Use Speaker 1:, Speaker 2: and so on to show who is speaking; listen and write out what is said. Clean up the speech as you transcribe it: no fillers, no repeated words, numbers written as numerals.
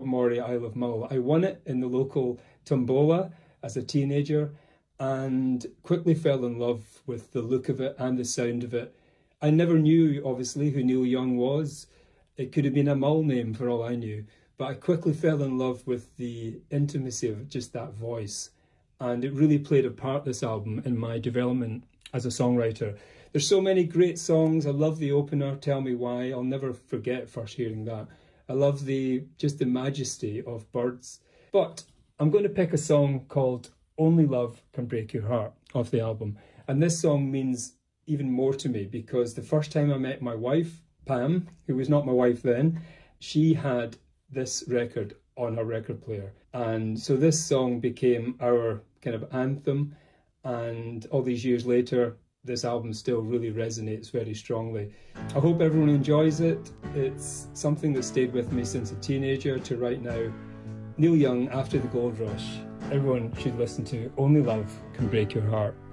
Speaker 1: Moray Isle of Mull. I won it in the local tombola as a teenager and quickly fell in love with the look of it and the sound of it. I never knew, obviously, who Neil Young was. It could have been a Mull name for all I knew, but I quickly fell in love with the intimacy of just that voice. And it really played a part, this album, in my development as a songwriter. There's so many great songs. I love the opener, Tell Me Why. I'll never forget first hearing that. I love just the majesty of Birds. But I'm going to pick a song called Only Love Can Break Your Heart off the album. And this song means even more to me because the first time I met my wife, Pam, who was not my wife then, she had this record on her record player. And so this song became our kind of anthem. And all these years later, this album still really resonates very strongly. I hope everyone enjoys it. It's something that stayed with me since a teenager to right now. Neil Young, After the Gold Rush. Everyone should listen to Only Love Can Break Your Heart.